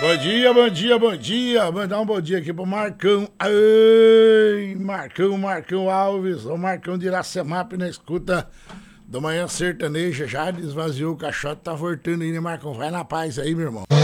Bom dia, bom dia, bom dia. Mandar um bom dia aqui pro Marcão. Ai, Marcão Alves. O Marcão de Iracemap na escuta do Manhã Sertaneja. Já desvaziou o caixote, tá voltando aí, né, Marcão? Vai na paz aí, meu irmão.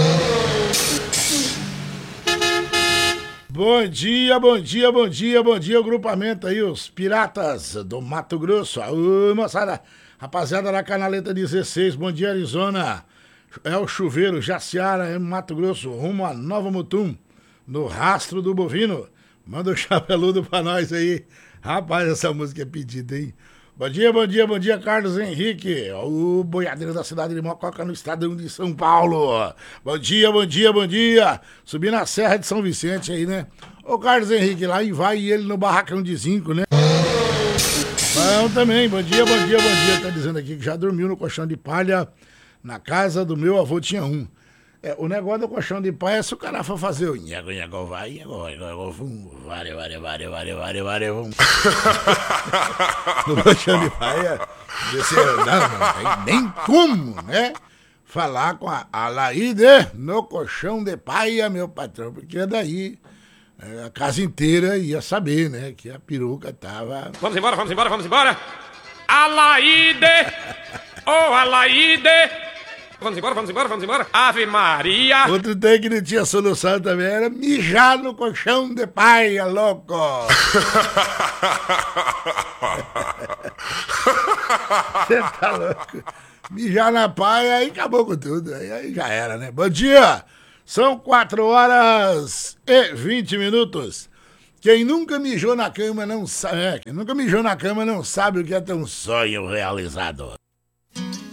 Bom dia, bom dia, bom dia, bom dia, o grupamento aí, os piratas do Mato Grosso. Ô, moçada, rapaziada da Canaleta 16, bom dia, Arizona. É o chuveiro, Jaciara, é Mato Grosso, rumo a Nova Mutum, no rastro do bovino. Manda o chapeludo pra nós aí. Rapaz, essa música é pedida, hein? Bom dia, bom dia, bom dia, Carlos Henrique, o boiadeiro da cidade de Mococa, no estadão de São Paulo. Bom dia, bom dia, bom dia. Subi na Serra de São Vicente aí, né? Ô Carlos Henrique, lá e vai ele no barracão de zinco, né? Bom também, bom dia, bom dia, bom dia. Tá dizendo aqui que já dormiu no colchão de palha. Na casa do meu avô tinha um. O negócio do colchão de palha é se o cara for fazer o nhego, vai, vum. No colchão de palha, você não tem nem como, né? Falar com a Alaide no colchão de palha, meu patrão, porque daí a casa inteira ia saber, né? Que a peruca tava... Vamos embora! Alaide! Oh, Alaide! Vamos embora! Ave Maria! Outro tem que não tinha solução também, era mijar no colchão de paia, louco! Você tá louco? Mijar na paia, aí acabou com tudo, aí já era, né? Bom dia! São 4h20. Quem nunca mijou na cama não sabe, quem nunca mijou na cama não sabe o que é ter um sonho realizado.